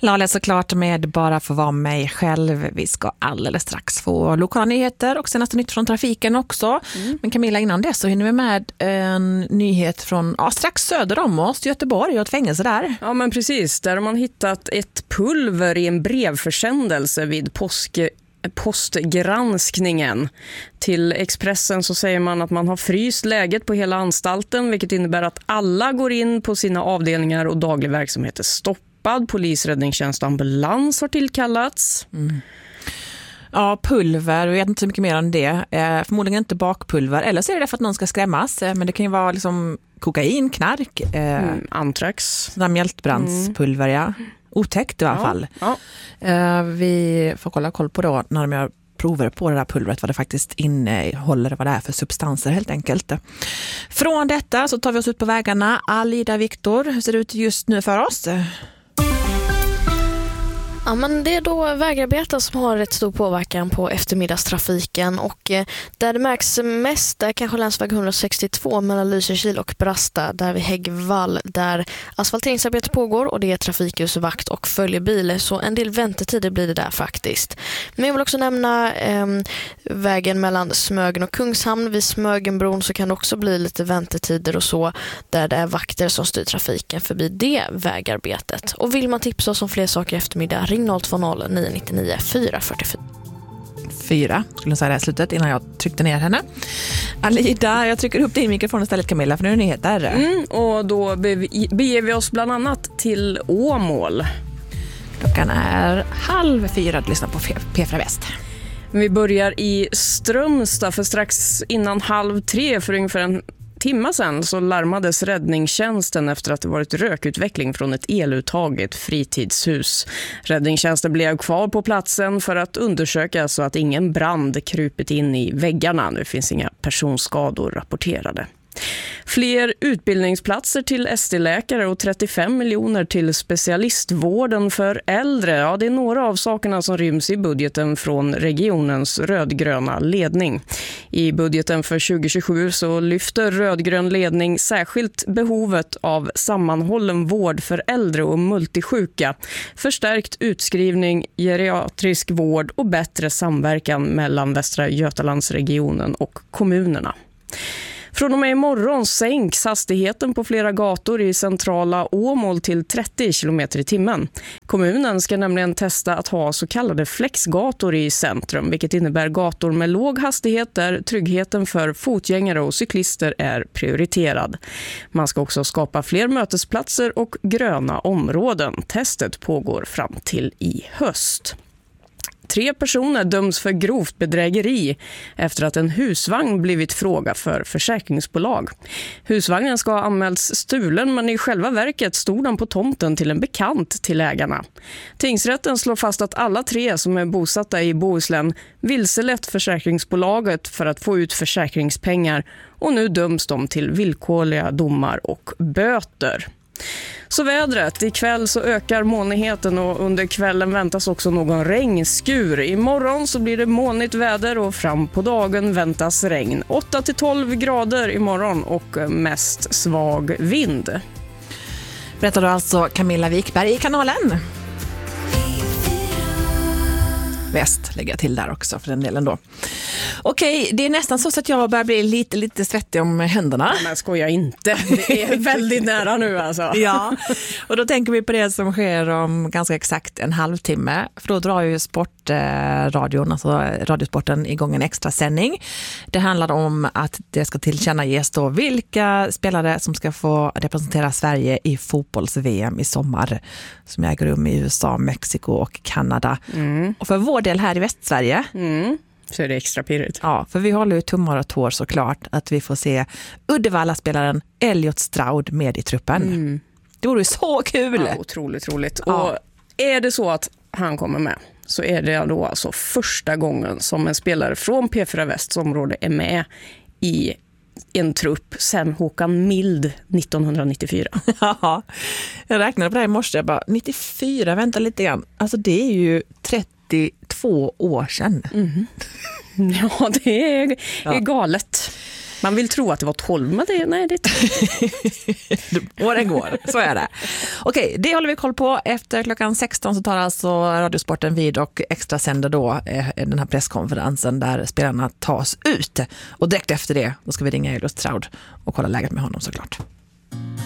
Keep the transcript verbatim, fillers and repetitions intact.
Lale såklart med Bara för vara mig själv. Vi ska alldeles strax få lokala nyheter och senaste nytt från trafiken också. Mm. Men Camilla, innan det så hinner vi med en nyhet från ja, strax söder om oss, Göteborg och ett fängelse där. Ja men precis, där har man hittat ett pulver i en brevförsändelse vid påske postgranskningen. Till Expressen så säger man att man har fryst läget på hela anstalten, vilket innebär att alla går in på sina avdelningar och daglig verksamhet är stoppad. Polis, räddningstjänst och ambulans har tillkallats. Mm. Ja, pulver, vi vet inte så mycket mer om det. Eh, förmodligen inte bakpulver, eller så är det för att någon ska skrämmas. Eh, men det kan ju vara liksom kokain, knark, eh, mm, antrax, sådana mjältbrandspulver, mm. ja. Otäckt i alla ja, fall. Ja. Eh, vi får kolla koll på då när de gör prover på det där pulvret, vad det faktiskt innehåller, vad det är för substanser helt enkelt. Från detta så tar vi oss ut på vägarna. Alida, Viktor, hur ser det ut just nu för oss? Ja, men det är då vägarbeten som har rätt stor påverkan på eftermiddagstrafiken och eh, där det märks mest där kanske länsväg hundrasextiotvå mellan Lysekil och Brasta där vid Häggvall där asfalteringsarbete pågår och det är trafikljusvakt och följebil, så en del väntetider blir det där faktiskt. Men jag vill också nämna eh, vägen mellan Smögen och Kungshamn. Vid Smögenbron så kan det också bli lite väntetider och så där det är vakter som styr trafiken förbi det vägarbetet. Och vill man tipsa oss om fler saker i eftermiddag, ring noll två noll nio nio nio fyra fyra fyra. Fyra, skulle jag säga det här slutet innan jag tryckte ner henne. Alida, jag trycker upp din mikrofon istället Camilla, för nu är det nyheter. Mm, och då beger vi oss bland annat till Åmål. Klockan är halv fyra att lyssna på P fyra Väst. Vi börjar i Strömstad, för strax innan halv tre för ungefär en timme sedan så larmades räddningstjänsten efter att det varit rökutveckling från ett eluttag i ett fritidshus. Räddningstjänsten blev kvar på platsen för att undersöka så att ingen brand krupit in i väggarna. Det finns inga personskador rapporterade. Fler utbildningsplatser till S T-läkare och trettiofem miljoner till specialistvården för äldre. Ja, det är några av sakerna som ryms i budgeten från regionens rödgröna ledning. I budgeten för tjugo tjugosju så lyfter rödgrön ledning särskilt behovet av sammanhållen vård för äldre och multisjuka, förstärkt utskrivning, geriatrisk vård och bättre samverkan mellan Västra Götalandsregionen och kommunerna. Från och med imorgon sänks hastigheten på flera gator i centrala Åmål till trettio kilometer i timmen. Kommunen ska nämligen testa att ha så kallade flexgator i centrum, vilket innebär gator med låg hastighet där tryggheten för fotgängare och cyklister är prioriterad. Man ska också skapa fler mötesplatser och gröna områden. Testet pågår fram till i höst. Tre personer döms för grovt bedrägeri efter att en husvagn blivit fråga för försäkringsbolag. Husvagnen ska ha anmälts stulen, men i själva verket stod den på tomten till en bekant till ägarna. Tingsrätten slår fast att alla tre som är bosatta i Bohuslän vilselett försäkringsbolaget för att få ut försäkringspengar och nu döms de till villkorliga domar och böter. Så vädret, ikväll så ökar molnigheten och under kvällen väntas också någon regnskur. Imorgon så blir det molnigt väder och fram på dagen väntas regn. åtta till tolv grader imorgon och mest svag vind. Berättar du alltså Camilla Wikberg i kanalen. Väst lägger jag till där också för den delen då. Okej, det är nästan så att jag börjar bli lite, lite svettig om händerna. Men skojar inte, det är väldigt nära nu alltså. Ja, och då tänker vi på det som sker om ganska exakt en halvtimme. För då drar ju sportradion, alltså Radiosporten, igång en extra sändning. Det handlar om att det ska tillkännages då vilka spelare som ska få representera Sverige i fotbolls-V M i sommar som äger rum i U S A, Mexiko och Kanada. Mm. Och för vår del här i Västsverige mm. så är det extra pirrigt. Ja, för vi håller ju tummar och tår såklart att vi får se Uddevalla-spelaren Elliot Stroud med i truppen. Mm. Det vore ju så kul! Ja, otroligt roligt. Ja. Och är det så att han kommer med så är det då alltså första gången som en spelare från P fyra Västs område är med i en trupp sen Håkan Mild nittonhundranittiofyra. Ja, jag räknade på det här i morse. Jag bara, nittiofyra, vänta lite grann. Alltså det är ju trettiotvå år sedan. Mm. Ja, det är, är galet. Man vill tro att det var tolv, men det, nej, det är åren går, så är det. Okej, det håller vi koll på. Efter klockan sexton så tar alltså Radiosporten vid och extra sänder då eh, den här presskonferensen där spelarna tas ut. Och direkt efter det, då ska vi ringa Eilert Traud och kolla läget med honom såklart.